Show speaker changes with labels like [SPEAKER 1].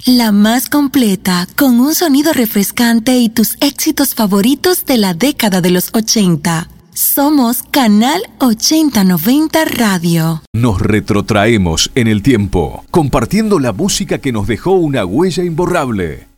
[SPEAKER 1] La más completa, con un sonido refrescante y tus éxitos favoritos de la década de los 80. Somos Canal 8090 Radio.
[SPEAKER 2] Nos retrotraemos en el tiempo, compartiendo la música que nos dejó una huella imborrable.